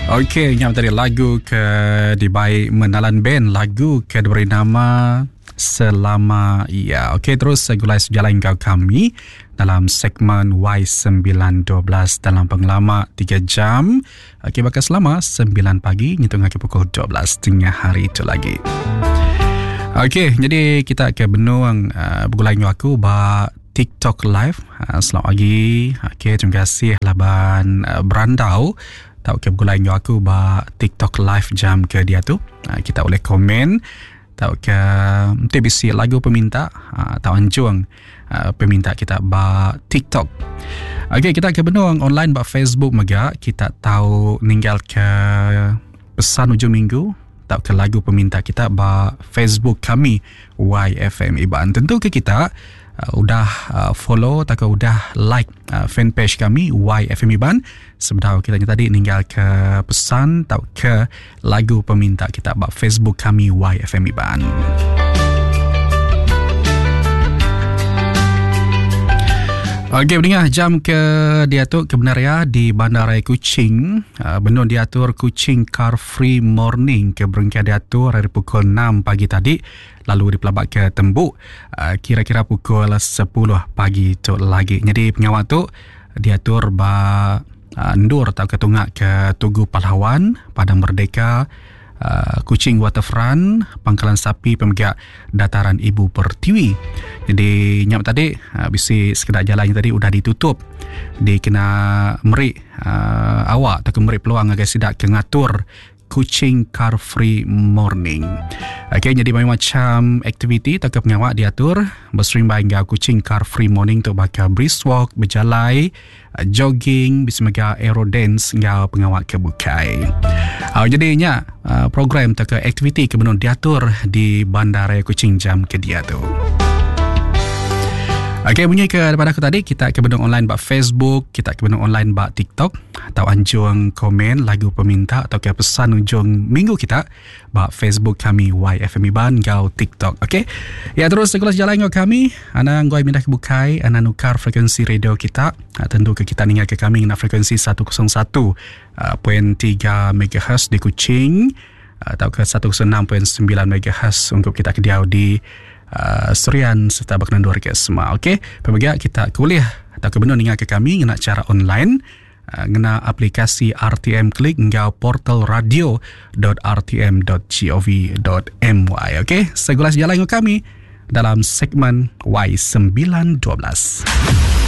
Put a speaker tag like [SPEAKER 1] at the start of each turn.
[SPEAKER 1] Okey, yang tadi lagu ke dibaik menalan band, lagu ke diberi nama Selama Ia. Okey, terus saya gulai sejalan kau kami dalam segmen Y912 dalam pengelama 3 jam. Okey, bakal selama 9 pagi nyitung ke pukul 12 tengah hari itu lagi. Okey, jadi kita ke benung bergulai dengan aku TikTok live. Selamat pagi. Okey, terima kasih laban berandau tak ke bergulai dengan aku TikTok live jam ke dia tu. Kita boleh komen tak ke nanti bisi lagu peminta tak anjung peminta kita TikTok. Okey, kita ke benung online Facebook mega. Kita tahu ninggal ke pesan hujung minggu tak ke lagu peminta kita Facebook kami YFM Iban. Tentu ke kita udah follow tak ke udah like fanpage kami YFM Iban. Sebenarnya kita tadi ninggal ke pesan tak ke lagu peminta kita Facebook kami YFM Iban. Okey, pendengar, jam ke diatur kebenaran di Bandaraya Kuching. Benar diatur Kuching Car Free Morning ke berengkau diatur dari pukul 6 pagi tadi. Lalu dipelabak ke Tembuk kira-kira pukul 10 pagi tu lagi. Jadi pengawal tu diatur ndur atau ketungak ke Tugu Pahlawan, Padang Merdeka, Kuching Waterfront, Pangkalan Sapi, Pemegak Dataran Ibu Pertiwi. Jadi nyam tadi bisi sekedar jalan tadi udah ditutup. Dia kena merik awak atau merik peluang agar sidak ke ngatur Kuching Car Free Morning. Okey, jadi macam aktiviti atau pengawak diatur berserimbang hingga Kuching Car Free Morning tu bakal brisk walk, berjalai, jogging, bisa mega aero dance hingga pengawak ke bukai. Jadinya program atau aktiviti kebenar diatur di Bandaraya Kuching jam ke dia tu. Okey, bunyi kepada aku tadi, kita ke benung online Facebook, kita ke benung online TikTok, atau anjung komen lagu peminta atau ke pesan ujung minggu kita Facebook kami YFM Iban gau TikTok. Okey. Ya, terus sekolah jalan dengan kami, ana ngoi mindah kebukai, ana nukar frekuensi radio kita. Tentu ke kita ningal ke kami na frekuensi 101.3 MHz di Kuching atau ke 106.9 MHz untuk kita kediau di Serian serta Bakanan 2 semua. Okey, pemegak kita kuliah atau kebenar ningal ke kami ngena cara online, ngena aplikasi RTM Klik hingga portal radio.rtm.gov.my. Okey, segulas jalan dengan kami dalam segmen Y912.